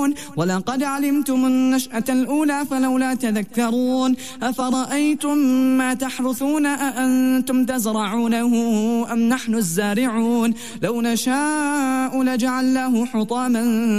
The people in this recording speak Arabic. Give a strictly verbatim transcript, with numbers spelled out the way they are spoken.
ولقد علمتم النشأة الأولى فلولا تذكرون أفرأيتم ما تحرثون أأنتم تزرعونه أم نحن الزارعون لو نشاء لجعلناه حطاما